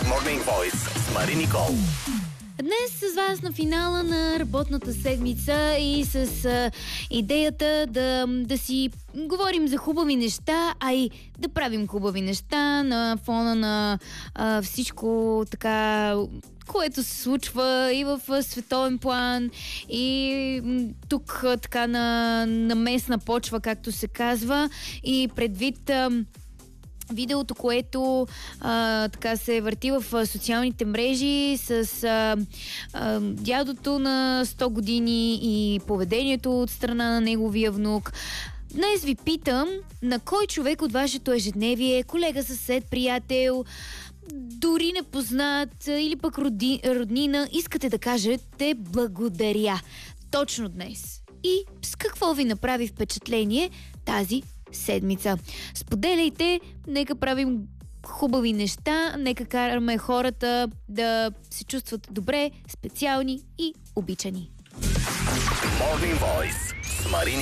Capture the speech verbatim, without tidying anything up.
Morning Voice с Мари Никол. Днес с вас на финала на работната седмица и с а, идеята да, да си говорим за хубави неща, а и да правим хубави неща на фона на а, всичко така, което се случва и в а, световен план, и м, тук а, така на, на местна почва, както се казва, и предвид а, видеото, което а, така се върти в а, социалните мрежи с а, а, дядото на сто години и поведението от страна на неговия внук. Днес ви питам, на кой човек от вашето ежедневие, колега, съсед, приятел, дори непознат или пък роди, роднина, искате да кажете благодаря точно днес? И с какво ви направи впечатление тази седмица? Споделяйте, нека правим хубави неща, нека караме хората да се чувстват добре, специални и обичани. Morning Voice с Мари